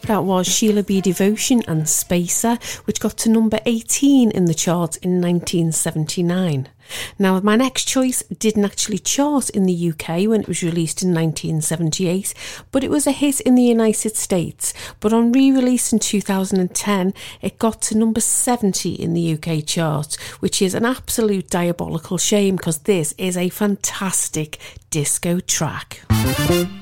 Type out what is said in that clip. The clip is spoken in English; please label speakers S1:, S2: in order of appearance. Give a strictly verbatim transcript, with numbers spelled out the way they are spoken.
S1: That was Sheila B. Devotion and Spacer, which got to number eighteen in the charts in nineteen seventy-nine. Now, my next choice didn't actually chart in the U K when it was released in nineteen seventy-eight, but it was a hit in the United States. But on re-release in two thousand ten, it got to number seventy in the U K chart, which is an absolute diabolical shame because this is a fantastic disco track.